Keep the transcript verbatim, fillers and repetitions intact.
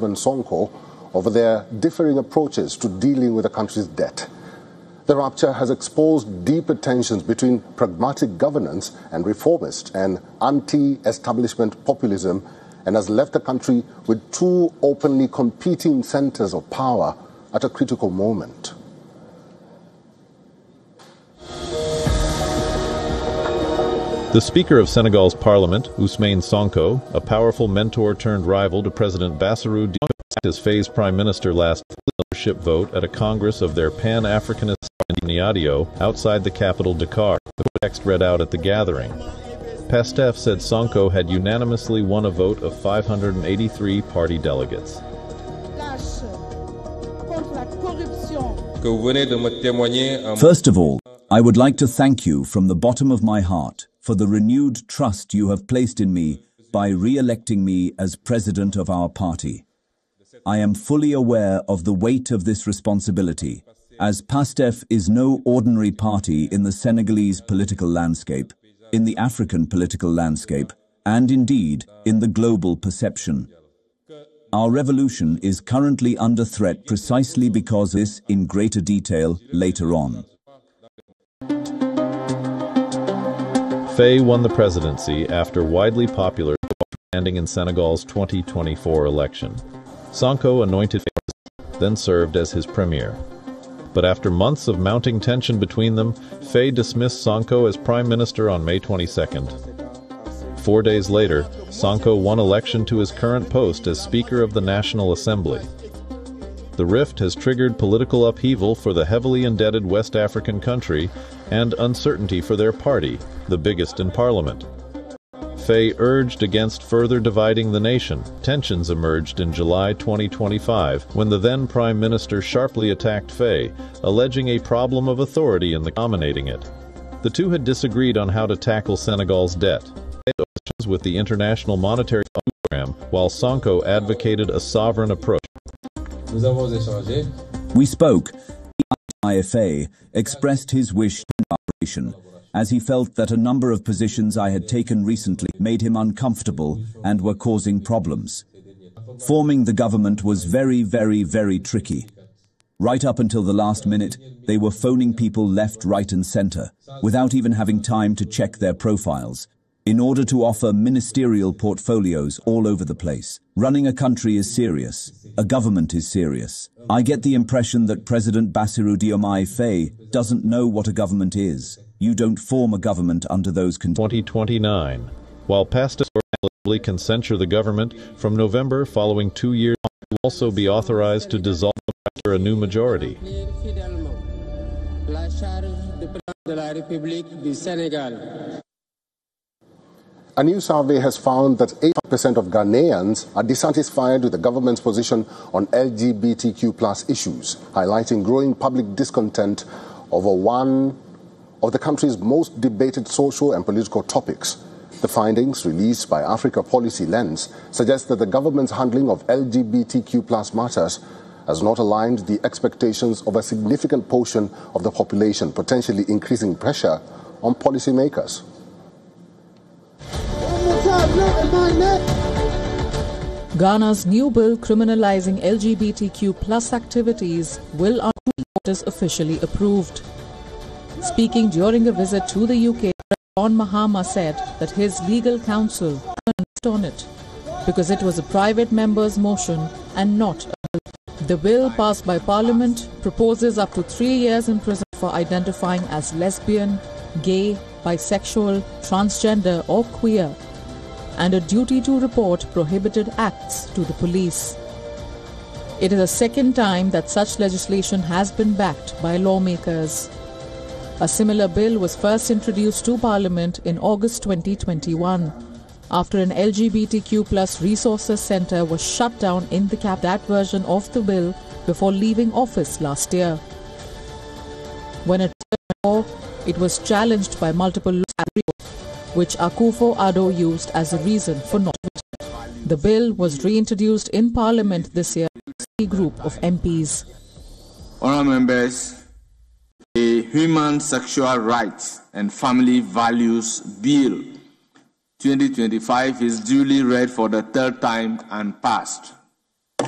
Osman Sonko over their differing approaches to dealing with the country's debt. The rupture has exposed deeper tensions between pragmatic governance and reformist and anti-establishment populism, and has left the country with two openly competing centers of power at a critical moment. The Speaker of Senegal's parliament, Ousmane Sonko, a powerful mentor turned rival to President Bassirou Diomaye Faye as Faye's prime minister last leadership vote at a congress of their Pan-Africanist Niadio outside the capital Dakar. The text read out at the gathering. PASTEF said Sonko had unanimously won a vote of five hundred eighty-three party delegates. First of all, I would like to thank you from the bottom of my heart for the renewed trust you have placed in me by re-electing me as president of our party. I am fully aware of the weight of this responsibility, as PASTEF is no ordinary party in the Senegalese political landscape, in the African political landscape, and indeed in the global perception. Our revolution is currently under threat precisely because of this in greater detail later on. Faye won the presidency after widely popular standing in Senegal's twenty twenty-four election. Sonko anointed Faye, then served as his premier. But after months of mounting tension between them, Faye dismissed Sonko as prime minister on May twenty-second. Four days later, Sonko won election to his current post as Speaker of the National Assembly. The rift has triggered political upheaval for the heavily indebted West African country and uncertainty for their party, the biggest in parliament. Faye urged against further dividing the nation. Tensions emerged in July twenty twenty-five when the then Prime Minister sharply attacked Faye, alleging a problem of authority in the dominating it. The two had disagreed on how to tackle Senegal's debt with the International Monetary Program, while Sonko advocated a sovereign approach. We spoke. I F A expressed his wish to cooperation, as he felt that a number of positions I had taken recently made him uncomfortable and were causing problems. Forming the government was very, very, very tricky. Right up until the last minute, they were phoning people left, right and center, without even having time to check their profiles, in order to offer ministerial portfolios all over the place. Running a country is serious. A government is serious. I get the impression that President Bassirou Diomaye Faye doesn't know what a government is. You don't form a government under those conditions. twenty twenty-nine. While PASTEF can censure the government, from November following two years will also be authorized to dissolve them after a new majority. A new survey has found that eighty percent of Ghanaians are dissatisfied with the government's position on L G B T Q plus issues, highlighting growing public discontent over one of the country's most debated social and political topics. The findings, released by Africa Policy Lens, suggest that the government's handling of L G B T Q plus matters has not aligned the expectations of a significant portion of the population, potentially increasing pressure on policymakers. Ghana's new bill criminalizing L G B T Q plus activities will unveil what is officially approved. Speaking during a visit to the U K, John Mahama said that his legal counsel announced on it because it was a private member's motion and not a bill. The bill passed by Parliament proposes up to three years in prison for identifying as lesbian, gay, bisexual, transgender or queer, and a duty to report prohibited acts to the police. It is the second time that such legislation has been backed by lawmakers. A similar bill was first introduced to Parliament in August twenty twenty-one, after an L G B T Q plus resources centre was shut down in the cap. That version of the bill before leaving office last year. When it turned law, it was challenged by multiple laws, which Akufo-Addo used as a reason for not voting. The bill was reintroduced in Parliament this year by a group of M Ps. Honourable members, the Human Sexual Rights and Family Values Bill twenty twenty-five is duly read for the third time and passed.